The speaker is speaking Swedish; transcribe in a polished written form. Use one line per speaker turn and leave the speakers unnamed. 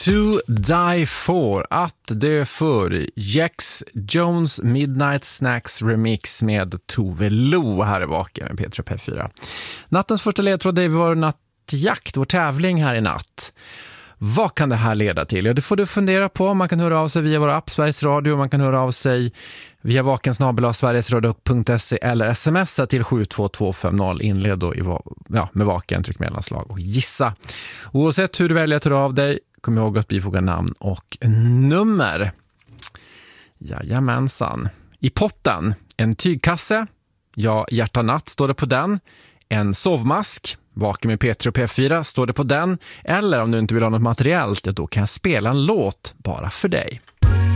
To Die For, att dö för, Jex Jones Midnight Snacks remix med Tove Lo här i Vaken med Petra P4. Nattens första ledtråd, det är vår nattjakt, vår tävling här i natt. Vad kan det här leda till? Ja, det får du fundera på. Man kan höra av sig via vår app Sveriges Radio. Man kan höra av sig via vakensnabel.sverigesradio.se eller smsa till 72250. Inled då med Vaken, tryck mellanslag och gissa. Oavsett hur du väljer att höra av dig, kom ihåg att bifoga namn och nummer. Jajamensan. I potten, en tygkasse. Ja, hjärta natt står det på den. En sovmask. Vaken med Petra P4 står det på den. Eller om du inte vill ha något materiellt, då kan jag spela en låt bara för dig.